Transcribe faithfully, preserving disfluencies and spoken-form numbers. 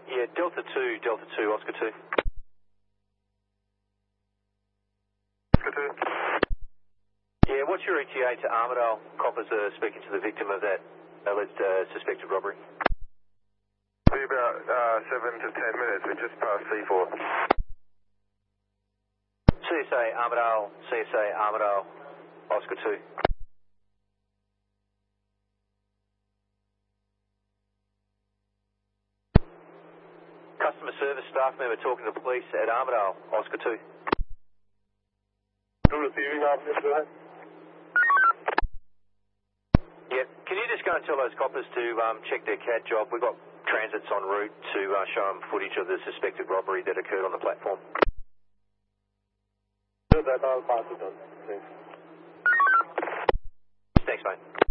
Yeah, Delta two, Delta two, Oscar two. Oscar two. Yeah, what's your E T A to Armidale? Coppers are speaking to the victim of that alleged uh, suspected robbery. Be about uh, seven to ten minutes. We're just past C four. C S A Armidale, C S A Armidale, Oscar two. Customer service staff member talking to police at Armidale, Oscar two. Still receiving officer, go ahead. Yep. Can you just go and tell those coppers to um, check their C A D job? We've got transits en route to uh, show them footage of the suspected robbery that occurred on the platform. That I'll pass it on. Thanks. Thanks, mate.